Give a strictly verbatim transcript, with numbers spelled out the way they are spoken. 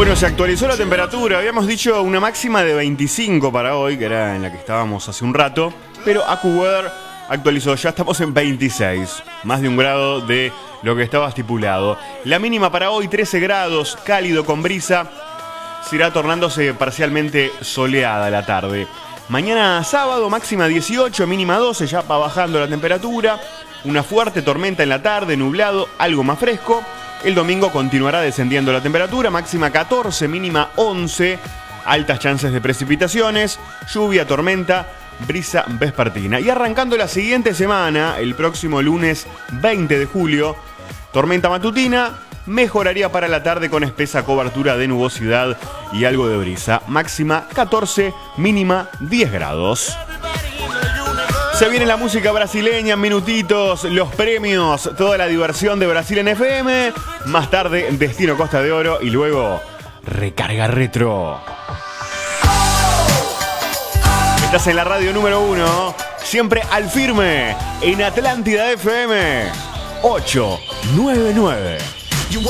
Bueno, se actualizó la temperatura. Habíamos dicho una máxima de veinticinco para hoy, que era en la que estábamos hace un rato. Pero AccuWeather actualizó, ya estamos en veintiséis. Más de un grado de lo que estaba estipulado. La mínima para hoy, trece grados, cálido con brisa. Se irá tornándose parcialmente soleada la tarde. Mañana sábado, máxima dieciocho, mínima doce, ya va bajando la temperatura. Una fuerte tormenta en la tarde, nublado, algo más fresco. El domingo continuará descendiendo la temperatura, máxima catorce, mínima once. Altas chances de precipitaciones, lluvia, tormenta, brisa vespertina. Y arrancando la siguiente semana, el próximo lunes veinte de julio, tormenta matutina, mejoraría para la tarde con espesa cobertura de nubosidad y algo de brisa. Máxima catorce, mínima diez grados. Se viene la música brasileña en minutitos, los premios, toda la diversión de Brasil en F M. Más tarde, Destino Costa de Oro y luego Recarga Retro. Estás en la radio número uno, siempre al firme, en Atlántida F M, ocho nueve nueve.